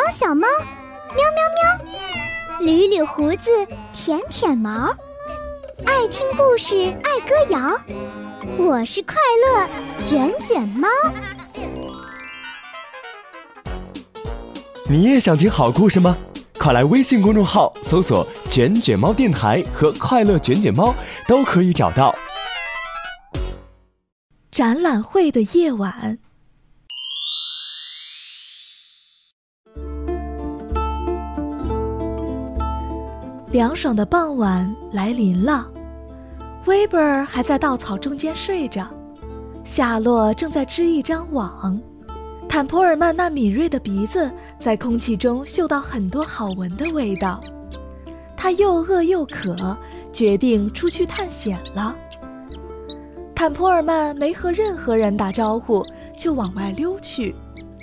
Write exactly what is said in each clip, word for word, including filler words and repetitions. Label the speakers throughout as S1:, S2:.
S1: 小猫，喵喵喵，捋捋胡子，舔舔毛，爱听故事，爱歌谣，我是快乐卷卷猫。
S2: 你也想听好故事吗？快来微信公众号搜索卷卷猫电台和快乐卷卷猫，都可以找到。
S3: 展览会的夜晚，凉爽的傍晚来临了。威伯尔还在稻草中间睡着，夏洛正在织一张网。坦普尔曼那敏锐的鼻子在空气中嗅到很多好闻的味道，他又饿又渴，决定出去探险了。坦普尔曼没和任何人打招呼，就往外溜去。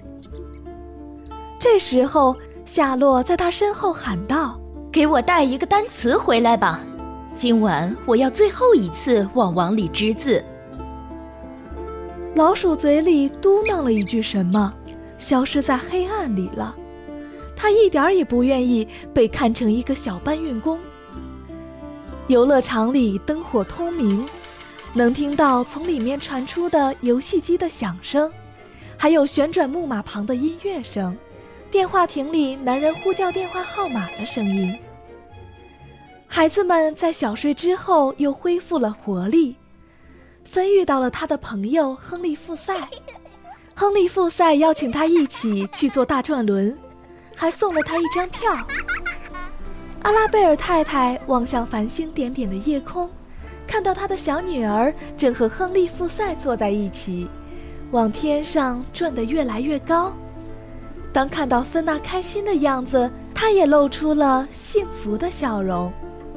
S3: 这时候，夏洛在他身后喊道：“
S4: 给我带一个单词回来吧，今晚我要最后一次往网里织字。”
S3: 老鼠嘴里嘟囔了一句什么，消失在黑暗里了。他一点也不愿意被看成一个小搬运工。游乐场里灯火通明，能听到从里面传出的游戏机的响声，还有旋转木马旁的音乐声，电话亭里男人呼叫电话号码的声音。孩子们在小睡之后又恢复了活力。芬遇到了他的朋友亨利·富塞，亨利·富塞邀请他一起去坐大转轮，还送了他一张票。阿拉贝尔太太望向繁星点点的夜空，看到她的小女儿正和亨利·富塞坐在一起，往天上转得越来越高。当看到芬娜开心的样子，她也露出了幸福的笑容。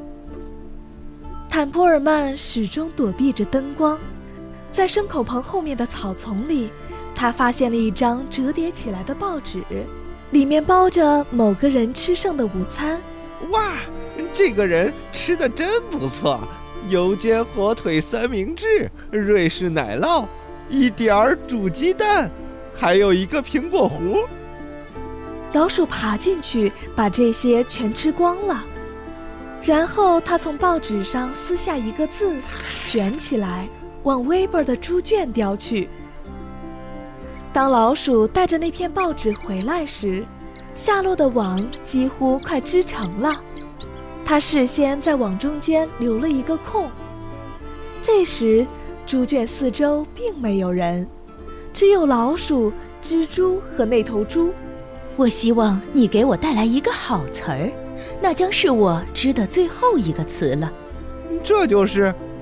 S3: 坦普尔曼始终躲避着灯光，在牲口棚后面的草丛里，他发现了一张折叠起来的报纸，里面包着某个人吃剩的午餐。
S5: 哇，这个人吃得真不错，油煎火腿三明治，瑞士奶酪，一点儿煮鸡蛋，还有一个苹果核。
S3: 老鼠爬进去，把这些全吃光了。然后他从报纸上撕下一个字，卷起来往威伯的猪圈叼去。当老鼠带着那片报纸回来时，夏洛的网几乎快织成了，他事先在网中间留了一个空。这时猪圈四周并没有人，只有老鼠、蜘蛛和那头猪。
S4: 我希望你给我带来一个好词儿，那将是我织的最后一个词了。
S5: 这就是